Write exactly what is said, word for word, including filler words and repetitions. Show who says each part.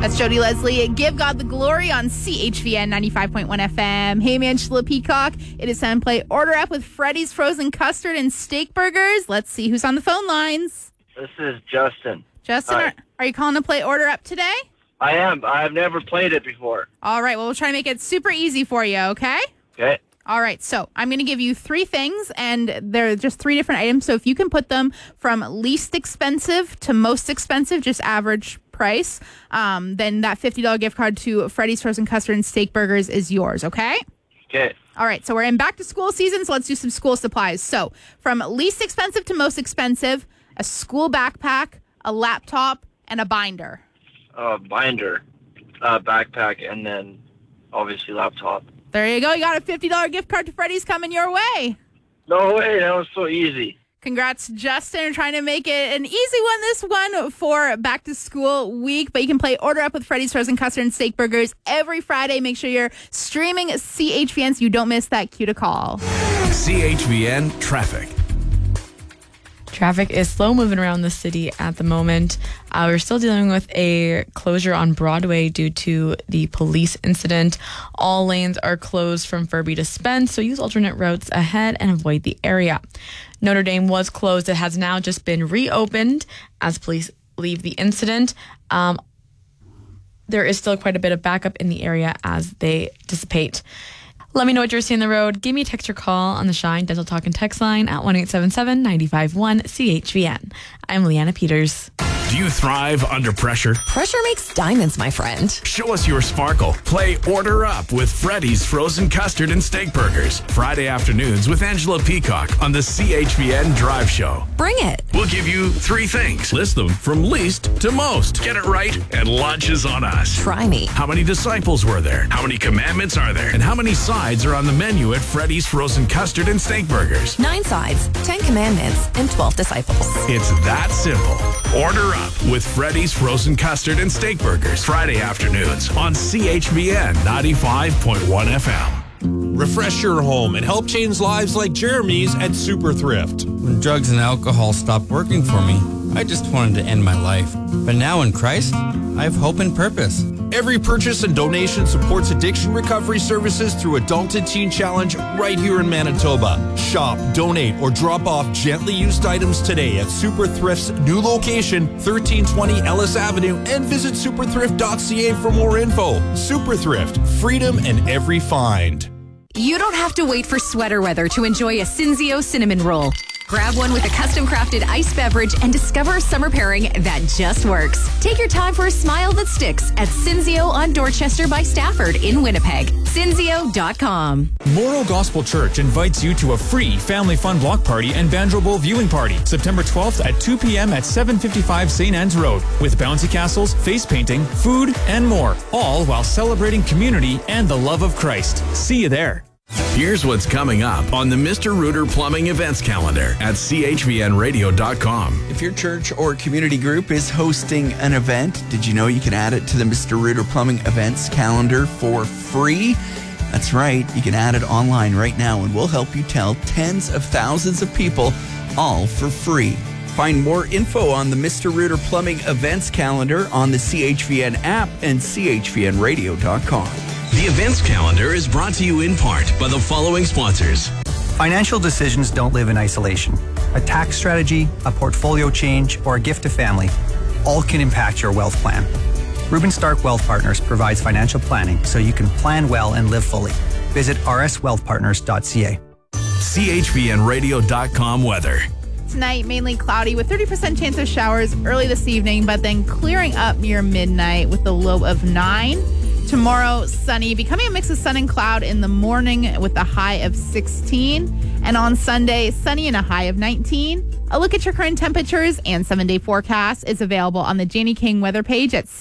Speaker 1: That's Jody Leslie. Give God the Glory on C H V N ninety-five point one F M. Hey, I'm Angela Peacock. It is time to play Order Up with Freddy's Frozen Custard and Steak Burgers. Let's see who's on the phone lines.
Speaker 2: This is Justin.
Speaker 1: Justin, are, are you calling to play Order Up today?
Speaker 2: I am. I've never played it before.
Speaker 1: All right. Well, we'll try to make it super easy for you, okay?
Speaker 2: Okay.
Speaker 1: All right, so I'm going to give you three things, and they're just three different items. So if you can put them from least expensive to most expensive, just average price, um, then that fifty dollars gift card to Freddy's Frozen Custard and Steak Burgers is yours, okay?
Speaker 2: Okay.
Speaker 1: All right, so we're in back to school season, so let's do some school supplies. So from least expensive to most expensive, a school backpack, a laptop, and a binder.
Speaker 2: Uh, binder, uh, backpack, and then obviously laptop.
Speaker 1: There you go. You got a fifty dollars gift card to Freddy's coming your way.
Speaker 2: No way. That was so easy.
Speaker 1: Congrats, Justin, trying to make it an easy one this one for back to school week. But you can play Order Up with Freddy's Frozen Custard and Steak Burgers every Friday. Make sure you're streaming C H V N so you don't miss that cue to call.
Speaker 3: C H V N Traffic.
Speaker 4: Traffic is slow moving around the city at the moment. Uh, we're still dealing with a closure on Broadway due to the police incident. All lanes are closed from Furby to Spence, so use alternate routes ahead and avoid the area. Notre Dame was closed. It has now just been reopened as police leave the incident. Um, there is still quite a bit of backup in the area as they dissipate. Let me know what you're seeing on the road. Give me a text or call on the Shine Dental Talk and Text line at one eight seven seven, nine five one, C H V N. I'm Leanna Peters.
Speaker 3: Do you thrive under pressure?
Speaker 5: Pressure makes diamonds, my friend.
Speaker 3: Show us your sparkle. Play Order Up with Freddy's Frozen Custard and Steak Burgers. Friday afternoons with Angela Peacock on the C H V N Drive Show.
Speaker 5: Bring it.
Speaker 3: We'll give you three things. List them from least to most. Get it right, and lunch is on us.
Speaker 5: Try me.
Speaker 3: How many disciples were there? How many commandments are there? And how many sides are on the menu at Freddy's Frozen Custard and Steak Burgers?
Speaker 5: Nine sides, ten commandments, and twelve disciples.
Speaker 3: It's that simple. Order Up with Freddy's Frozen Custard and Steak Burgers. Friday afternoons on C H V N ninety-five point one F M.
Speaker 6: Refresh your home and help change lives like Jeremy's at Super Thrift.
Speaker 7: When drugs and alcohol stopped working for me, I just wanted to end my life. But now in Christ, I have hope and purpose.
Speaker 6: Every purchase and donation supports addiction recovery services through Adult and Teen Challenge right here in Manitoba. Shop, donate, or drop off gently used items today at Super Thrift's new location, thirteen twenty Ellis Avenue, and visit super thrift dot c a for more info. Super Thrift, freedom in every find.
Speaker 8: You don't have to wait for sweater weather to enjoy a Cinzio cinnamon roll. Grab one with a custom-crafted iced beverage and discover a summer pairing that just works. Take your time for a smile that sticks at Cinzio on Dorchester by Stafford in Winnipeg. Cinzio dot com.
Speaker 9: Moro Gospel Church invites you to a free family fun block party and banjo bowl viewing party September twelfth at two p.m. at seven fifty-five Saint Anne's Road with bouncy castles, face painting, food, and more, all while celebrating community and the love of Christ. See you there.
Speaker 3: Here's what's coming up on the Mister Rooter Plumbing events calendar at C H V N radio dot com.
Speaker 10: If your church or community group is hosting an event, did you know you can add it to the Mister Rooter Plumbing events calendar for free? That's right. You can add it online right now, and we'll help you tell tens of thousands of people, all for free. Find more info on the Mister Rooter Plumbing events calendar on the C H V N app and C H V N radio dot com.
Speaker 3: The events calendar is brought to you in part by the following sponsors.
Speaker 11: Financial decisions don't live in isolation. A tax strategy, a portfolio change, or a gift to family all can impact your wealth plan. Reuben Stark Wealth Partners provides financial planning so you can plan well and live fully. Visit r s wealth partners dot c a.
Speaker 3: C H V N radio dot com weather.
Speaker 1: Tonight, mainly cloudy with thirty percent chance of showers early this evening, but then clearing up near midnight with a low of nine. Tomorrow, sunny, becoming a mix of sun and cloud in the morning with a high of sixteen. And on Sunday, sunny and a high of nineteen. A look at your current temperatures and seven-day forecast is available on the Janie King weather page at